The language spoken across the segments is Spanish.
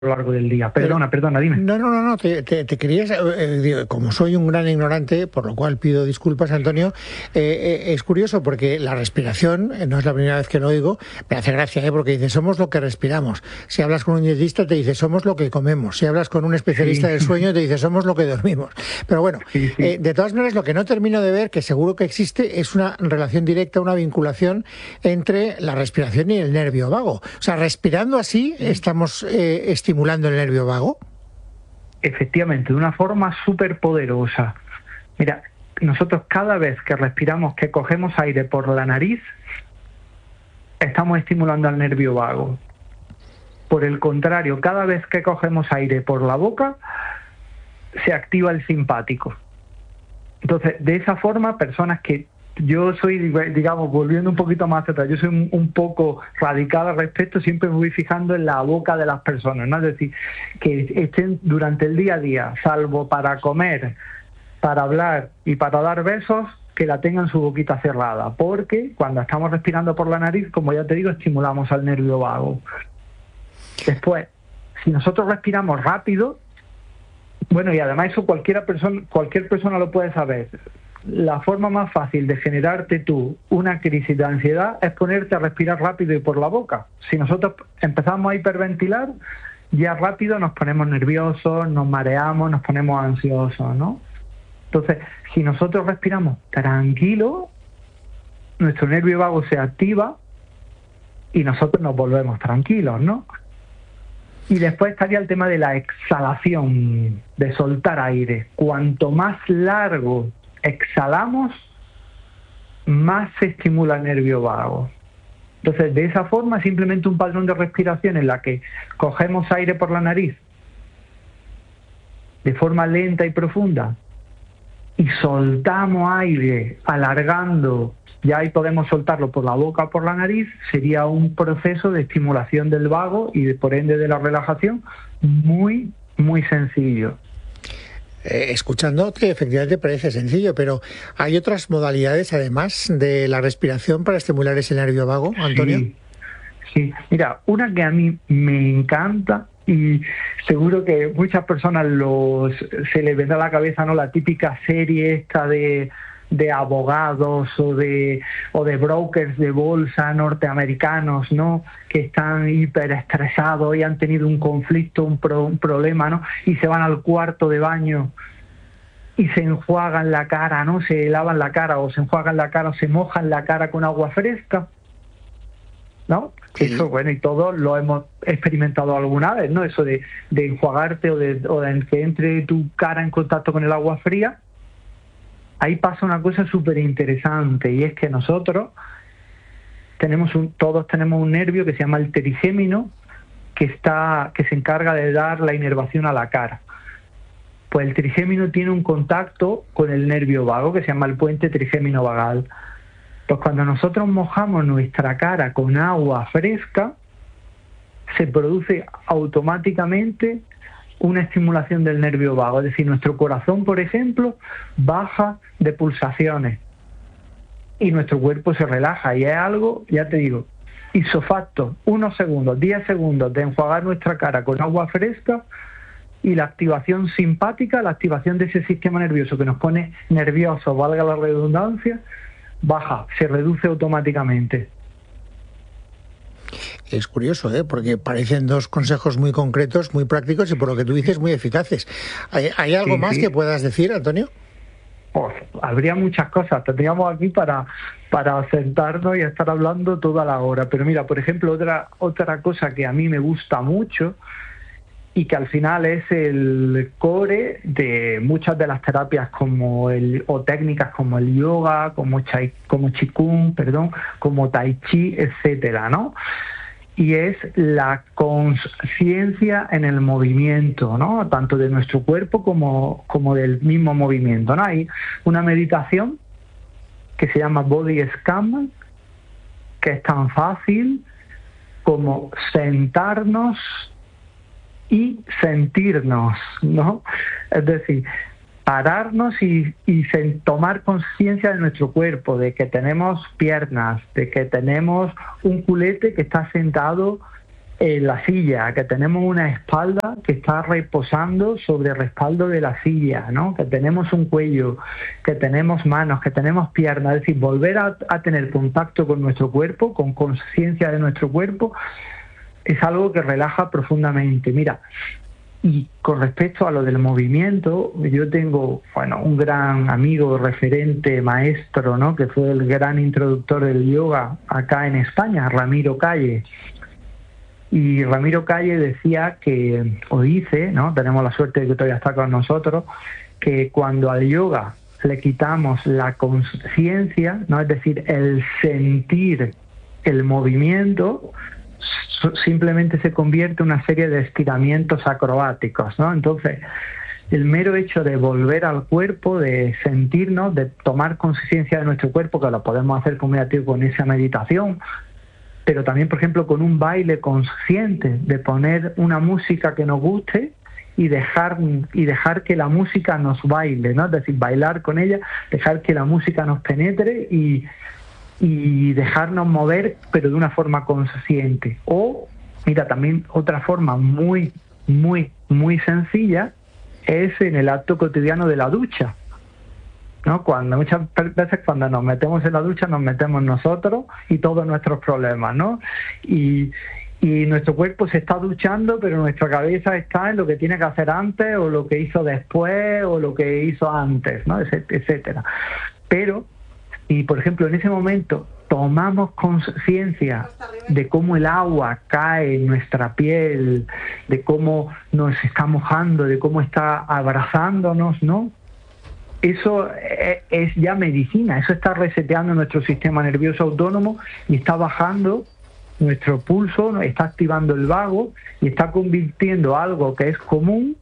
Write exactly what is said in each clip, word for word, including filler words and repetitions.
lo largo del día. Pero, Perdona, perdona, dime. no, no, no, no, te, te, te querías, eh, digo, como soy un gran ignorante, por lo cual pido disculpas, Antonio, eh, eh, es curioso porque la respiración, eh, no es la primera vez que lo oigo, me hace gracia, ¿eh? Porque dice, somos lo que respiramos. Si hablas con un dietista te dice, somos lo que comemos. Si hablas con un especialista Sí, del sueño te dice, somos lo que dormimos. Pero bueno, sí, eh, sí. de todas maneras, lo que no termino de ver, que seguro que existe, es una relación directa, una vinculación entre la respiración y el nervio vago. O sea, respirando así, estamos eh, estimulando el nervio vago. Efectivamente, de una forma súper poderosa. Mira, nosotros cada vez que respiramos, que cogemos aire por la nariz, estamos estimulando al nervio vago. Por el contrario, cada vez que cogemos aire por la boca, se activa el simpático. Entonces, de esa forma, personas que yo soy, digamos, volviendo un poquito más atrás, yo soy un, un poco radical al respecto, siempre me voy fijando en la boca de las personas, ¿no? Es decir, que estén durante el día a día, salvo para comer, para hablar y para dar besos, que la tengan su boquita cerrada, porque cuando estamos respirando por la nariz, como ya te digo, estimulamos al nervio vago. Después, si nosotros respiramos rápido, bueno, y además eso cualquiera persona, cualquier persona lo puede saber. La forma más fácil de generarte tú una crisis de ansiedad es ponerte a respirar rápido y por la boca. Si nosotros empezamos a hiperventilar, ya rápido nos ponemos nerviosos, nos mareamos, nos ponemos ansiosos, ¿no? Entonces, si nosotros respiramos tranquilo, nuestro nervio vago se activa y nosotros nos volvemos tranquilos, ¿no? Y después estaría el tema de la exhalación, de soltar aire. Cuanto más largo exhalamos, más se estimula el nervio vago. Entonces, de esa forma, simplemente un patrón de respiración en la que cogemos aire por la nariz de forma lenta y profunda y soltamos aire alargando, ya ahí podemos soltarlo por la boca o por la nariz, sería un proceso de estimulación del vago y de, por ende de la relajación muy, muy sencillo. Eh, escuchándote, efectivamente parece sencillo, pero ¿hay otras modalidades además de la respiración para estimular ese nervio vago, Antonio? Sí, sí. Mira, una que a mí me encanta y seguro que muchas personas los, se les vendrá a la cabeza, ¿no? La típica serie esta de, de abogados o de, o de brokers de bolsa norteamericanos, ¿no? Que están hiperestresados y han tenido un conflicto, un, pro, un problema, ¿no? Y se van al cuarto de baño y se enjuagan la cara, ¿no? Se lavan la cara o se enjuagan la cara o se mojan la cara con agua fresca, ¿no? Sí. Eso, bueno, y todos lo hemos experimentado alguna vez, ¿no? Eso de, de enjuagarte o de, o de que entre tu cara en contacto con el agua fría. Ahí pasa una cosa súper interesante y es que nosotros tenemos un, todos tenemos un nervio que se llama el trigémino que está, que se encarga de dar la inervación a la cara. Pues el trigémino tiene un contacto con el nervio vago que se llama el puente trigémino vagal. Pues cuando nosotros mojamos nuestra cara con agua fresca, se produce automáticamente una estimulación del nervio vago. Es decir, nuestro corazón, por ejemplo, baja de pulsaciones y nuestro cuerpo se relaja. Y es algo, ya te digo, isofacto, unos segundos, diez segundos de enjuagar nuestra cara con agua fresca y la activación simpática, la activación de ese sistema nervioso que nos pone nerviosos, valga la redundancia, baja, se reduce automáticamente. Es curioso, ¿eh? Porque parecen dos consejos muy concretos, muy prácticos y por lo que tú dices muy eficaces. ¿Hay, hay algo sí, más sí. que puedas decir, Antonio? Pues, habría muchas cosas, tendríamos aquí para, para sentarnos y estar hablando toda la hora. Pero mira, por ejemplo, otra, otra cosa que a mí me gusta mucho y que al final es el core de muchas de las terapias como el, o técnicas como el yoga, como, chai, como Qigong, perdón, como Tai Chi, etcétera, ¿no? Y es la conciencia en el movimiento, ¿no? Tanto de nuestro cuerpo como, como del mismo movimiento, ¿no? Hay una meditación que se llama Body Scan, que es tan fácil como sentarnos y sentirnos, ¿no? Es decir, pararnos y, y sen, tomar conciencia de nuestro cuerpo, de que tenemos piernas, de que tenemos un culete que está sentado en la silla, que tenemos una espalda que está reposando sobre el respaldo de la silla, ¿no? Que tenemos un cuello, que tenemos manos, que tenemos piernas, es decir, volver a, a tener contacto con nuestro cuerpo, con conciencia de nuestro cuerpo, es algo que relaja profundamente. Mira, y con respecto a lo del movimiento, yo tengo, bueno, un gran amigo, referente, maestro, ¿no? Que fue el gran introductor del yoga acá en España, Ramiro Calle. Y Ramiro Calle decía que, o dice, ¿no? Tenemos la suerte de que todavía está con nosotros, que cuando al yoga le quitamos la conciencia, ¿no? Es decir, el sentir el movimiento, simplemente se convierte en una serie de estiramientos acrobáticos, ¿no? Entonces, el mero hecho de volver al cuerpo, de sentirnos, de tomar conciencia de nuestro cuerpo, que lo podemos hacer con esa meditación, pero también, por ejemplo, con un baile consciente, de poner una música que nos guste y dejar y dejar que la música nos baile, ¿no? Es decir, bailar con ella, dejar que la música nos penetre y, y dejarnos mover, pero de una forma consciente. O, mira, también otra forma muy, muy, muy sencilla es en el acto cotidiano de la ducha, ¿no? Cuando muchas veces cuando nos metemos en la ducha nos metemos nosotros y todos nuestros problemas, ¿no? Y, y nuestro cuerpo se está duchando, pero nuestra cabeza está en lo que tiene que hacer antes o lo que hizo después o lo que hizo antes, ¿no? Etcétera. Pero, y por ejemplo en ese momento tomamos conciencia de cómo el agua cae en nuestra piel, de cómo nos está mojando, de cómo está abrazándonos, ¿no? Eso es ya medicina, eso está reseteando nuestro sistema nervioso autónomo y está bajando nuestro pulso, está activando el vago y está convirtiendo algo que es común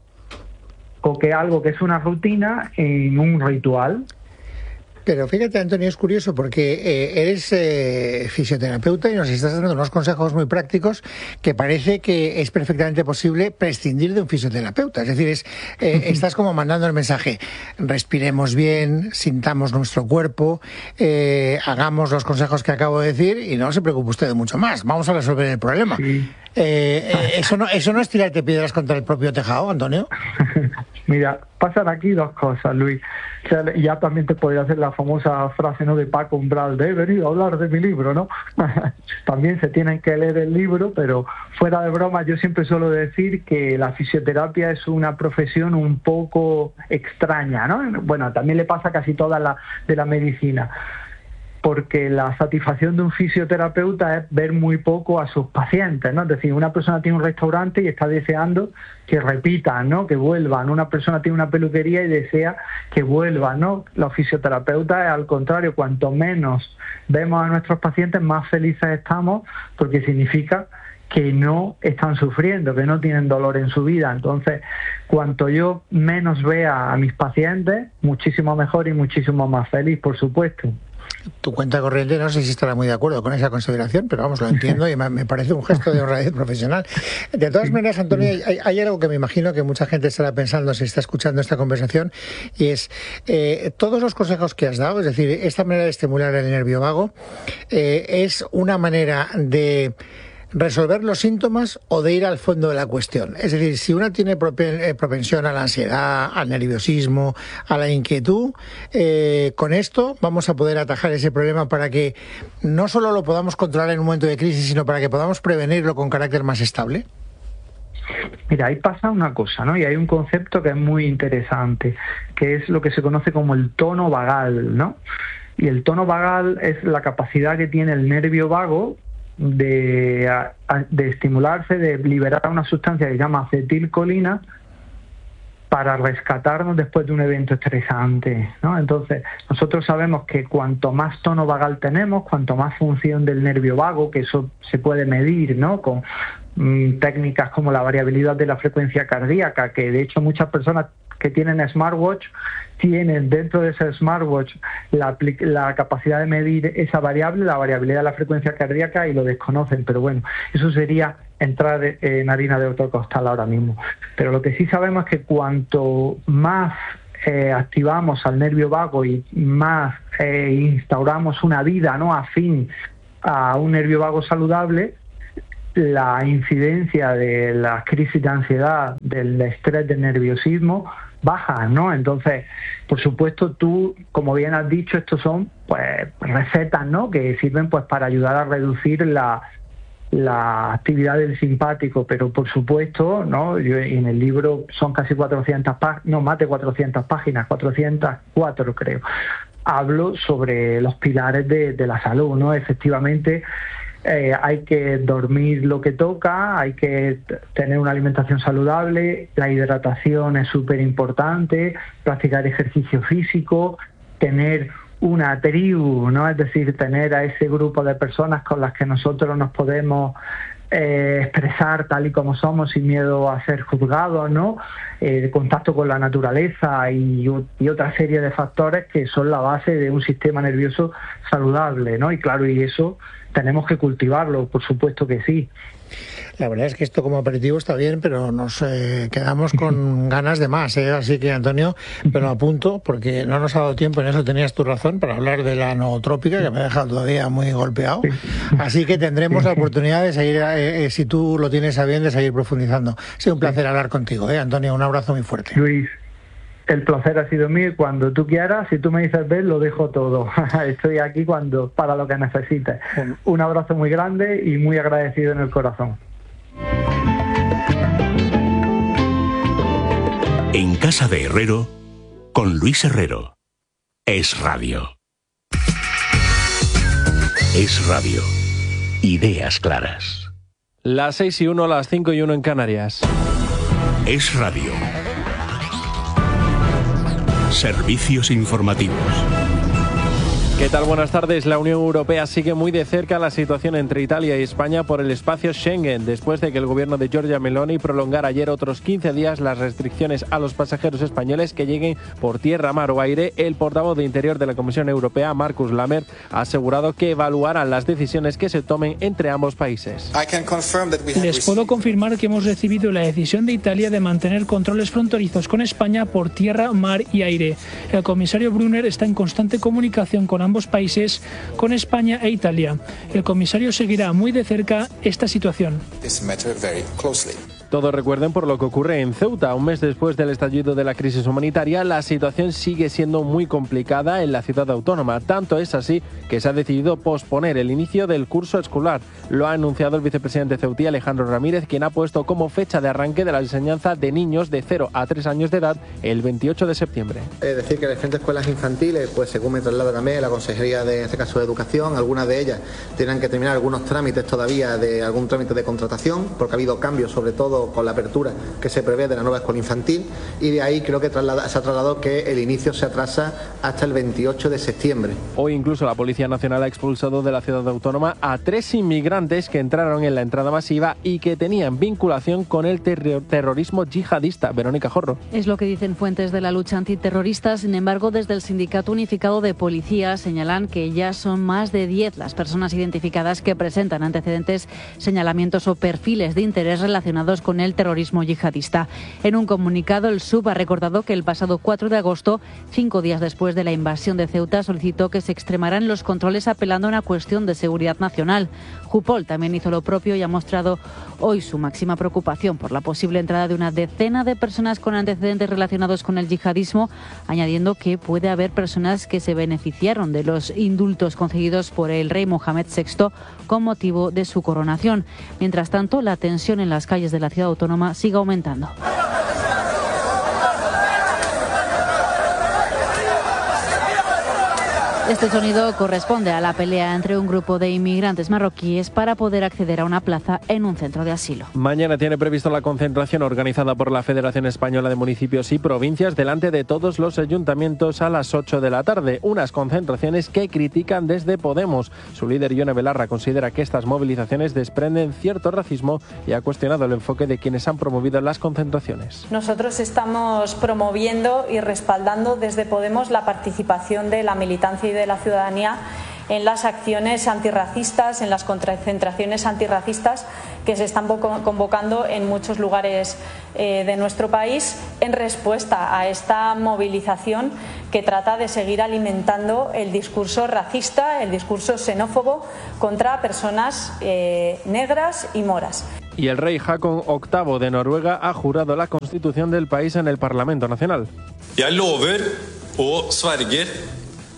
o que algo que es una rutina en un ritual. Pero fíjate, Antonio, es curioso porque eh, eres eh, fisioterapeuta y nos estás dando unos consejos muy prácticos que parece que es perfectamente posible prescindir de un fisioterapeuta. Es decir, es, eh, estás como mandando el mensaje: respiremos bien, sintamos nuestro cuerpo, eh, hagamos los consejos que acabo de decir y no se preocupe usted de mucho más. Vamos a resolver el problema. Sí. Eh, eh, ¿eso, no, ¿Eso no es tirarte piedras contra el propio tejado, Antonio? Mira, pasan aquí dos cosas, Luis. O sea, ya también te podría hacer la famosa frase, ¿no?, de Paco Umbral, de he venido a hablar de mi libro, ¿no? También se tienen que leer el libro, pero fuera de broma, yo siempre suelo decir que la fisioterapia es una profesión un poco extraña, ¿no? Bueno, también le pasa a casi toda la de la medicina, porque la satisfacción de un fisioterapeuta es ver muy poco a sus pacientes, ¿no? Es decir, una persona tiene un restaurante y está deseando que repitan, ¿no?, que vuelvan. Una persona tiene una peluquería y desea que vuelvan, ¿no? Los fisioterapeutas, al contrario, cuanto menos vemos a nuestros pacientes, más felices estamos, porque significa que no están sufriendo, que no tienen dolor en su vida. Entonces, cuanto yo menos vea a mis pacientes, muchísimo mejor y muchísimo más feliz, por supuesto. Tu cuenta corriente no sé si estará muy de acuerdo con esa consideración, pero vamos, lo entiendo y me parece un gesto de honradez profesional. De todas maneras, Antonio, hay, hay algo que me imagino que mucha gente estará pensando si está escuchando esta conversación, y es eh, todos los consejos que has dado, es decir, esta manera de estimular el nervio vago, eh, es una manera de resolver los síntomas o de ir al fondo de la cuestión. Es decir, si uno tiene propensión a la ansiedad, al nerviosismo, a la inquietud, eh, con esto vamos a poder atajar ese problema para que no solo lo podamos controlar en un momento de crisis, sino para que podamos prevenirlo con carácter más estable. Mira, ahí pasa una cosa, ¿no? Y hay un concepto que es muy interesante, que es lo que se conoce como el tono vagal, ¿no? Y el tono vagal es la capacidad que tiene el nervio vago De, de estimularse, de liberar una sustancia que se llama acetilcolina para rescatarnos después de un evento estresante, ¿no? Entonces, nosotros sabemos que cuanto más tono vagal tenemos, cuanto más función del nervio vago, que eso se puede medir, ¿no?, con mmm, técnicas como la variabilidad de la frecuencia cardíaca, que de hecho muchas personas que tienen smartwatch tienen dentro de ese smartwatch la, la capacidad de medir esa variable, la variabilidad de la frecuencia cardíaca, y lo desconocen, pero bueno, eso sería entrar en harina de otro costal ahora mismo. Pero lo que sí sabemos es que cuanto más eh, activamos al nervio vago y más eh, instauramos una vida, ¿no?, afín a un nervio vago saludable, la incidencia de las crisis de ansiedad, del estrés, del nerviosismo, baja, ¿no? Entonces, por supuesto, tú, como bien has dicho, estos son pues recetas, ¿no?, que sirven pues para ayudar a reducir la, la actividad del simpático, pero por supuesto, ¿no?, yo en el libro son casi cuatrocientas páginas, no, más de cuatrocientas páginas, cuatrocientas cuatro creo, hablo sobre los pilares de, de la salud, ¿no? Efectivamente, Eh, hay que dormir lo que toca, hay que t- tener una alimentación saludable, la hidratación es súper importante, practicar ejercicio físico, tener una tribu, ¿no? Es decir, tener a ese grupo de personas con las que nosotros nos podemos eh, expresar tal y como somos sin miedo a ser juzgados, ¿no? Eh, contacto con la naturaleza y, y otra serie de factores que son la base de un sistema nervioso saludable, ¿no? Y claro, y eso tenemos que cultivarlo, por supuesto que sí. La verdad es que esto como aperitivo está bien, pero nos eh, quedamos con ganas de más, ¿eh? Así que, Antonio, me lo apunto porque no nos ha dado tiempo, en eso tenías tu razón, para hablar de la nootrópica, que me ha dejado todavía muy golpeado. Así que tendremos la oportunidad de seguir, eh, eh, si tú lo tienes a bien, de seguir profundizando. Ha sido un placer hablar contigo, ¿eh, Antonio? Un abrazo muy fuerte. Luis, el placer ha sido mío. Cuando tú quieras, si tú me dices ven, lo dejo todo. Estoy aquí cuando para lo que necesites. Un abrazo muy grande y muy agradecido en el corazón. En Casa de Herrero, con Luis Herrero. Es Radio. Es Radio. Ideas claras. Las seis y uno, las cinco y uno en Canarias. Es Radio. Servicios informativos. ¿Qué tal? Buenas tardes. La Unión Europea sigue muy de cerca la situación entre Italia y España por el espacio Schengen, después de que el gobierno de Giorgia Meloni prolongara ayer otros quince días las restricciones a los pasajeros españoles que lleguen por tierra, mar o aire. El portavoz de Interior de la Comisión Europea, Markus Lammert, ha asegurado que evaluarán las decisiones que se tomen entre ambos países. Les puedo confirmar que hemos recibido la decisión de Italia de mantener controles fronterizos con España por tierra, mar y aire. El comisario Brunner está en constante comunicación con ambos países, con España e Italia. El comisario seguirá muy de cerca esta situación. Todos recuerden por lo que ocurre en Ceuta. Un mes después del estallido de la crisis humanitaria, la situación sigue siendo muy complicada en la ciudad autónoma. Tanto es así que se ha decidido posponer el inicio del curso escolar. Lo ha anunciado el vicepresidente ceutí, Alejandro Ramírez, quien ha puesto como fecha de arranque de la enseñanza de niños de cero a tres años de edad el veintiocho de septiembre. Es decir, que las diferentes escuelas infantiles, pues según me traslada también la Consejería de, en este caso, de Educación, algunas de ellas tienen que terminar algunos trámites todavía de algún trámite de contratación, porque ha habido cambios, sobre todo con la apertura que se prevé de la nueva escuela infantil, y de ahí creo que traslada, se ha trasladado que el inicio se atrasa hasta el veintiocho de septiembre. Hoy incluso la Policía Nacional ha expulsado de la ciudad autónoma a tres inmigrantes que entraron en la entrada masiva y que tenían vinculación con el ter- terrorismo yihadista. Verónica Jorro. Es lo que dicen fuentes de la lucha antiterrorista. Sin embargo, desde el Sindicato Unificado de Policía señalan que ya son más de diez las personas identificadas que presentan antecedentes, señalamientos o perfiles de interés relacionados con el terrorismo yihadista. En un comunicado, el S U B ha recordado que el pasado cuatro de agosto, cinco días después de la invasión de Ceuta, solicitó que se extremaran los controles apelando a una cuestión de seguridad nacional. Jupol también hizo lo propio y ha mostrado hoy su máxima preocupación por la posible entrada de una decena de personas con antecedentes relacionados con el yihadismo, añadiendo que puede haber personas que se beneficiaron de los indultos concedidos por el rey Mohamed sexto con motivo de su coronación. Mientras tanto, la tensión en las calles de la ciudad autónoma sigue aumentando. Este sonido corresponde a la pelea entre un grupo de inmigrantes marroquíes para poder acceder a una plaza en un centro de asilo. Mañana tiene previsto la concentración organizada por la Federación Española de Municipios y Provincias delante de todos los ayuntamientos a las ocho de la tarde. Unas concentraciones que critican desde Podemos. Su líder, Ione Belarra, considera que estas movilizaciones desprenden cierto racismo y ha cuestionado el enfoque de quienes han promovido las concentraciones. Nosotros estamos promoviendo y respaldando desde Podemos la participación de la militancia y de de la ciudadanía en las acciones antirracistas, en las concentraciones antirracistas que se están convocando en muchos lugares eh, de nuestro país en respuesta a esta movilización que trata de seguir alimentando el discurso racista, el discurso xenófobo contra personas eh, negras y moras. Y el rey Haakon octavo de Noruega ha jurado la constitución del país en el Parlamento Nacional. Jeg lover og sverger.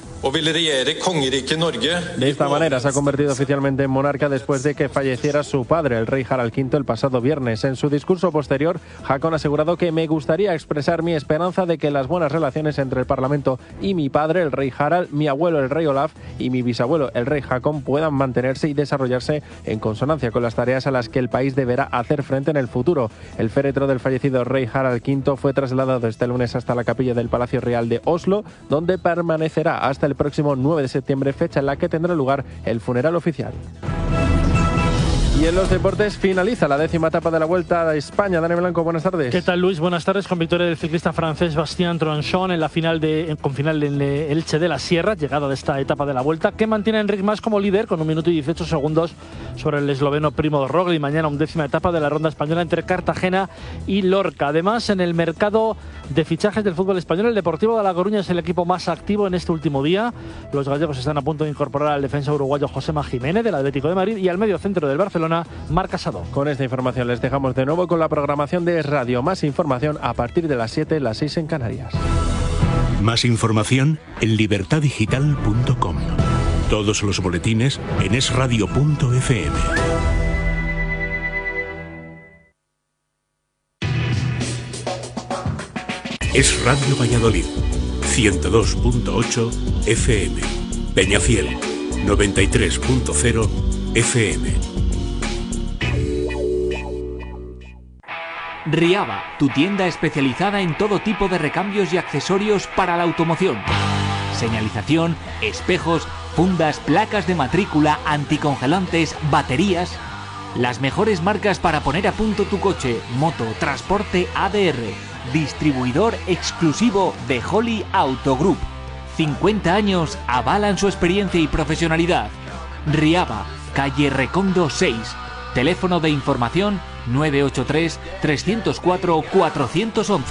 De esta manera se ha convertido oficialmente en monarca después de que falleciera su padre, el rey Harald quinto, el pasado viernes. En su discurso posterior, Haakon ha asegurado que me gustaría expresar mi esperanza de que las buenas relaciones entre el Parlamento y mi padre, el rey Harald, mi abuelo, el rey Olaf, y mi bisabuelo, el rey Haakon, puedan mantenerse y desarrollarse en consonancia con las tareas a las que el país deberá hacer frente en el futuro. El féretro del fallecido rey Harald quinto fue trasladado este lunes hasta la capilla del Palacio Real de Oslo, donde permanecerá hasta el el próximo nueve de septiembre, fecha en la que tendrá lugar el funeral oficial. Y en los deportes finaliza la décima etapa de la Vuelta a España. Dani Blanco, buenas tardes. ¿Qué tal, Luis? Buenas tardes. Con victoria del ciclista francés Bastien Tronchon en la final de, con final en Elche de la Sierra, llegada de esta etapa de la Vuelta, que mantiene a Enric Mas como líder con un minuto y dieciocho segundos sobre el esloveno Primo Roglic. Mañana undécima etapa de la ronda española entre Cartagena y Lorca. Además, en el mercado de fichajes del fútbol español, el Deportivo de La Coruña es el equipo más activo en este último día. Los gallegos están a punto de incorporar al defensa uruguayo Josema Jiménez del Atlético de Madrid y al medio centro del Barcelona, Marc Casado. Con esta información les dejamos de nuevo con la programación de Es Radio. Más información a partir de las siete, las seis en Canarias. Más información en libertad digital punto com. Todos los boletines en es radio punto efe eme. Es Radio Valladolid, ciento dos punto ocho efe eme. Peñafiel, noventa y tres punto cero efe eme. Riaba, tu tienda especializada en todo tipo de recambios y accesorios para la automoción. Señalización, espejos, fundas, placas de matrícula, anticongelantes, baterías. Las mejores marcas para poner a punto tu coche, moto, transporte A D R. Distribuidor exclusivo de Holly Auto Group. cincuenta años avalan su experiencia y profesionalidad. Riaba, calle Recondo seis. Teléfono de información nueve ocho tres, tres cero cuatro, cuatro uno uno.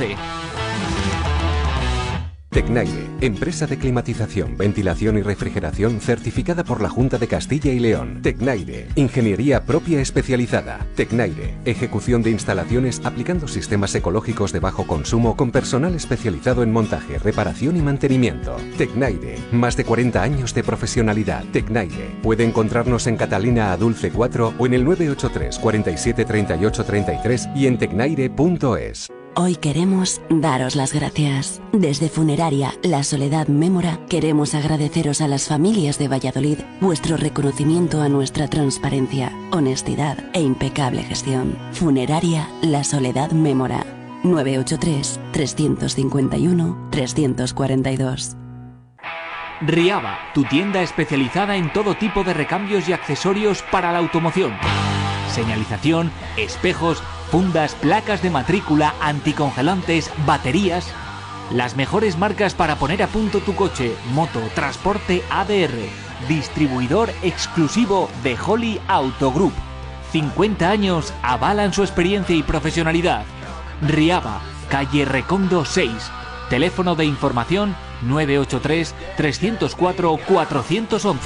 Tecnaire, empresa de climatización, ventilación y refrigeración certificada por la Junta de Castilla y León. Tecnaire, ingeniería propia especializada. Tecnaire, ejecución de instalaciones aplicando sistemas ecológicos de bajo consumo con personal especializado en montaje, reparación y mantenimiento. Tecnaire, más de cuarenta años de profesionalidad. Tecnaire, puede encontrarnos en Catalina Adulce cuatro o en el nueve ocho tres, cuatro siete, tres ocho tres tres y en tecnaire punto es. Hoy queremos daros las gracias. Desde Funeraria La Soledad Mémora queremos agradeceros a las familias de Valladolid vuestro reconocimiento a nuestra transparencia, honestidad e impecable gestión. Funeraria La Soledad Mémora. nueve ocho tres, tres cinco uno, tres cuatro dos. Riaba, tu tienda especializada en todo tipo de recambios y accesorios para la automoción. Señalización, espejos, fundas, placas de matrícula, anticongelantes, baterías. Las mejores marcas para poner a punto tu coche, moto, transporte A D R. Distribuidor exclusivo de Holly Auto Group. cincuenta años avalan su experiencia y profesionalidad. Riaba, calle Recondo seis. Teléfono de información nueve ocho tres, tres cero cuatro, cuatro uno uno.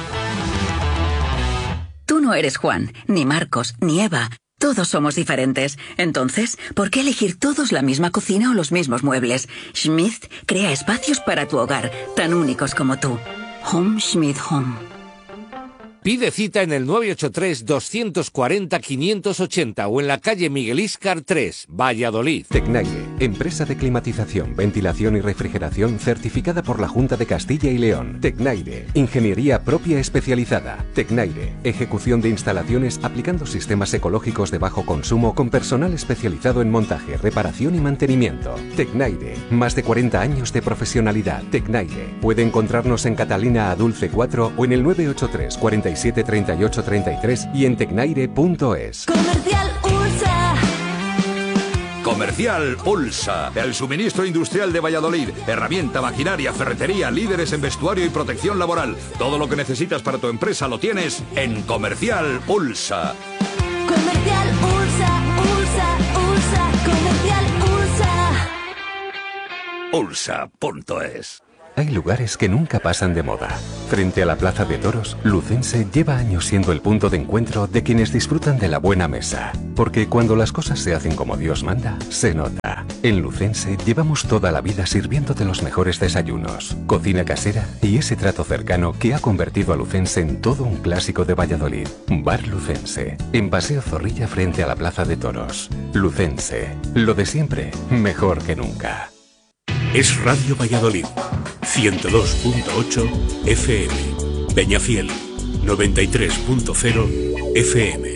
Tú no eres Juan, ni Marcos, ni Eva. Todos somos diferentes. Entonces, ¿por qué elegir todos la misma cocina o los mismos muebles? Schmidt crea espacios para tu hogar, tan únicos como tú. Home Schmidt Home. Pide cita en el nueve ocho tres, dos cuatro cero, cinco ocho cero o en la calle Miguel Íscar tres, Valladolid. Tecnaire, empresa de climatización, ventilación y refrigeración certificada por la Junta de Castilla y León. Tecnaire, ingeniería propia especializada. Tecnaire, ejecución de instalaciones aplicando sistemas ecológicos de bajo consumo con personal especializado en montaje, reparación y mantenimiento. Tecnaire, más de cuarenta años de profesionalidad. Tecnaire, puede encontrarnos en Catalina Adulce cuatro o en el nueve ocho tres, cuatro siete, tres ocho tres tres y en tecnaire punto es. Comercial U R S A. Comercial Ulsa, el suministro industrial de Valladolid. Herramienta, maquinaria, ferretería, líderes en vestuario y protección laboral. Todo lo que necesitas para tu empresa lo tienes en Comercial Ulsa. Comercial Ulsa, Ulsa, Ulsa, Comercial Ulsa. Ulsa punto es. Hay lugares que nunca pasan de moda. Frente a la Plaza de Toros, Lucense lleva años siendo el punto de encuentro de quienes disfrutan de la buena mesa. Porque cuando las cosas se hacen como Dios manda, se nota. En Lucense llevamos toda la vida sirviéndote los mejores desayunos, cocina casera y ese trato cercano que ha convertido a Lucense en todo un clásico de Valladolid. Bar Lucense, en Paseo Zorrilla frente a la Plaza de Toros. Lucense, lo de siempre, mejor que nunca. Es Radio Valladolid, ciento dos punto ocho F M. Peñafiel, noventa y tres punto cero F M.